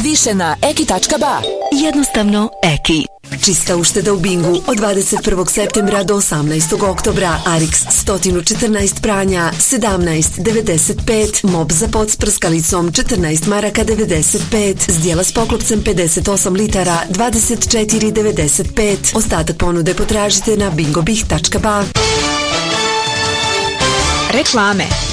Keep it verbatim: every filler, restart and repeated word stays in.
Više na eki tačka ba. Jednostavno Eki. Čista ušteda u Bingu od dvadeset prvog septembra do osamnaestog oktobra. Arix sto četrnaest pranja sedamnaest devedeset pet, mop za pod s prskalicom četrnaest maraka devedeset pet, zdjela s poklopcem pedeset osam litara dvadeset četiri devedeset pet. Ostatak ponude potražite na bingobih tačka ba. Reklame.